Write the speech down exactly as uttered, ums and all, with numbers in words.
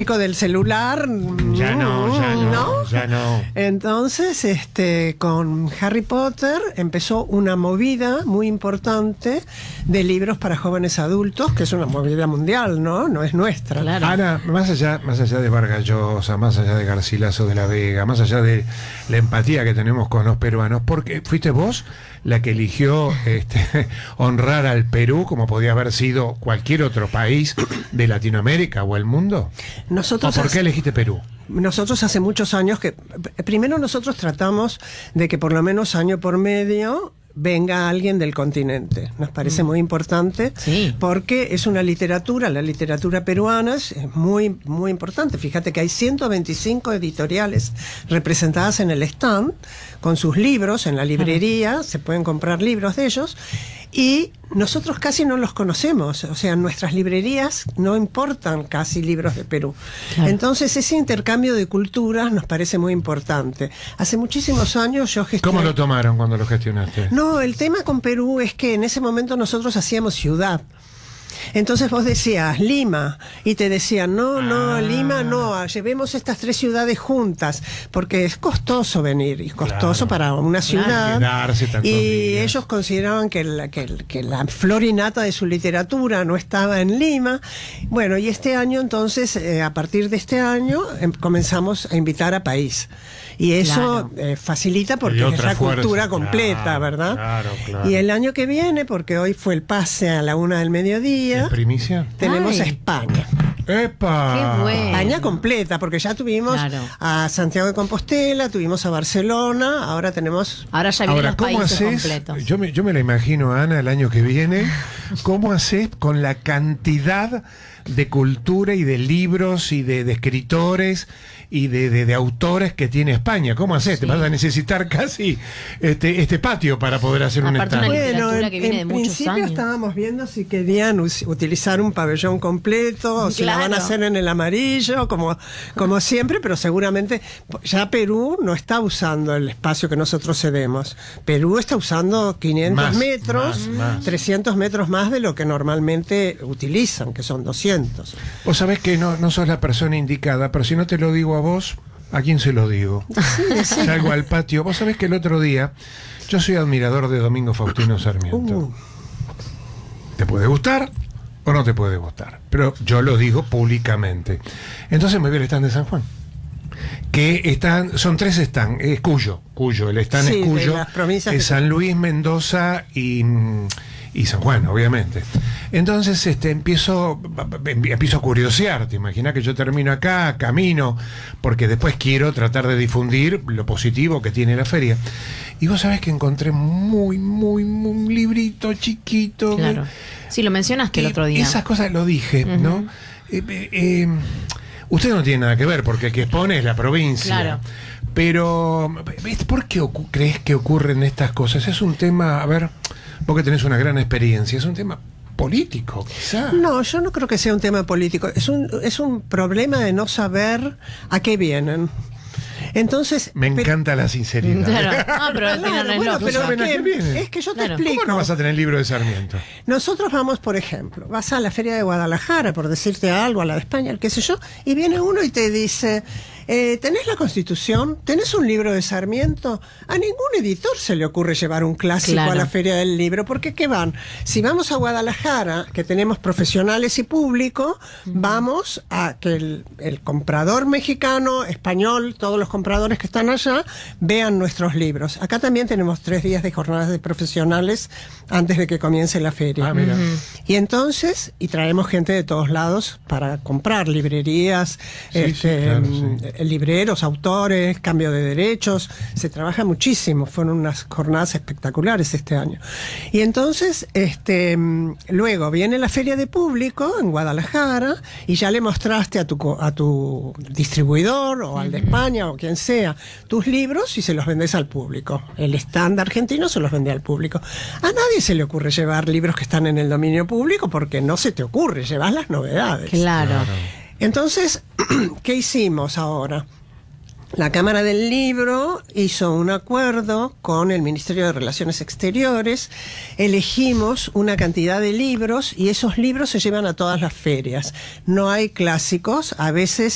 chico del celular. Ya no, ya no, ¿no? ya no. Entonces, este, con Harry Potter empezó una movida muy importante de libros para jóvenes adultos, que es una movida mundial, ¿no? No es nuestra. Claro. Ana, más allá, más allá de Vargas Llosa, más allá de Garcilaso de la Vega, más allá de la empatía que tenemos con los peruanos, porque fuiste vos la que eligió este, honrar al Perú como podía haber sido cualquier otro país de Latinoamérica o el mundo. Nosotros ¿O por qué elegiste Perú? Nosotros hace muchos años que, primero nosotros tratamos de que por lo menos año por medio venga alguien del continente. Nos parece muy importante, sí, porque es una literatura, la literatura peruana es muy, muy importante. Fíjate que hay ciento veinticinco editoriales representadas en el stand, con sus libros en la librería, se pueden comprar libros de ellos, y nosotros casi no los conocemos, o sea, en nuestras librerías no importan casi libros de Perú. Claro. Entonces ese intercambio de culturas nos parece muy importante. Hace muchísimos años yo gestioné... ¿Cómo lo tomaron cuando lo gestionaste? No, el tema con Perú es que en ese momento nosotros hacíamos ciudad. Entonces vos decías Lima y te decían no, no, ah. Lima no, llevemos estas tres ciudades juntas porque es costoso venir y costoso, claro, para una ciudad, claro, y días. Ellos consideraban que la, que, que la flor y nata de su literatura no estaba en Lima. Bueno, y este año entonces, eh, a partir de este año eh, comenzamos a invitar a país. Y eso, claro, eh, facilita porque es la fuerza, cultura completa, claro, ¿verdad? Claro, claro. Y el año que viene, porque hoy fue el pase a la una del mediodía, ¿en primicia? Tenemos Ay. a España. ¡Epa! ¡Qué bueno! España completa, porque ya tuvimos, claro, a Santiago de Compostela, tuvimos a Barcelona, ahora tenemos... Ahora ya vienen ahora, los ¿cómo países haces? completos. Yo me, yo me la imagino, Ana, el año que viene. ¿Cómo haces con la cantidad de cultura y de libros y de, de escritores y de, de, de autores que tiene España? ¿Cómo haces? Sí. Te vas a necesitar casi este, este patio para poder hacer un stand. Bueno, en, que viene en de muchos principio años. Estábamos viendo si querían utilizar un pabellón completo, o si claro, la van a hacer en el amarillo, como, como siempre, pero seguramente ya Perú no está usando el espacio que nosotros cedemos. Perú está usando quinientos más, metros, más, más. trescientos metros más de lo que normalmente utilizan, que son doscientos. Vos sabés que no, no sos la persona indicada, pero si no te lo digo a vos, ¿a quién se lo digo? Sí, sí. Salgo al patio. Vos sabés que el otro día, yo soy admirador de Domingo Faustino Sarmiento. Uh. ¿Te puede gustar o no te puede gustar? Pero yo lo digo públicamente. Entonces me voy al stand de San Juan. Que están, son tres stands, es Cuyo, Cuyo, el stand sí, es Cuyo, es San Luis, Mendoza y, y San Juan, obviamente. Entonces este, empiezo, empiezo a curiosear, te imaginas que yo termino acá, camino, porque después quiero tratar de difundir lo positivo que tiene la feria. Y vos sabés que encontré muy, muy, muy un librito chiquito. Claro. Sí, lo mencionaste el otro día. Esas cosas lo dije, uh-huh, ¿no? Eh, eh, eh, Usted no tiene nada que ver, porque el que expone es la provincia. Claro. Pero, ¿por qué crees que ocurren estas cosas? Es un tema, a ver, vos que tenés una gran experiencia, es un tema político, quizá. No, yo no creo que sea un tema político. Es un, es un problema de no saber a qué vienen. Entonces, me encanta la sinceridad. Claro. No, pero al final no es bueno, lógico. pero ¿No saben a es, qué que, viene? es que yo te Claro. explico. ¿Cómo no vas a tener el libro de Sarmiento? Nosotros vamos, por ejemplo, vas a la Feria de Guadalajara, por decirte algo, a la de España, qué sé yo, y viene uno y te dice, eh, ¿tenés la Constitución? ¿Tenés un libro de Sarmiento? A ningún editor se le ocurre llevar un clásico, claro, a la Feria del Libro, porque ¿qué van? Si vamos a Guadalajara, que tenemos profesionales y público, uh-huh, vamos a que el, el comprador mexicano, español, todos los compradores que están allá, vean nuestros libros. Acá también tenemos tres días de jornadas de profesionales antes de que comience la feria. Ah, mira. Uh-huh. Y entonces, y traemos gente de todos lados para comprar, librerías, sí, este, sí, claro, sí. libreros, autores, cambio de derechos, se trabaja muchísimo, fueron unas jornadas espectaculares este año. Y entonces, este, luego viene la feria de público en Guadalajara y ya le mostraste a tu, a tu distribuidor o al de España o quien sea tus libros y se los vendes al público. El stand argentino se los vende al público. A nadie se le ocurre llevar libros que están en el dominio público porque no se te ocurre, llevas las novedades. Claro. Claro. Entonces, ¿qué hicimos ahora? La Cámara del Libro hizo un acuerdo con el Ministerio de Relaciones Exteriores, elegimos una cantidad de libros y esos libros se llevan a todas las ferias. No hay clásicos, a veces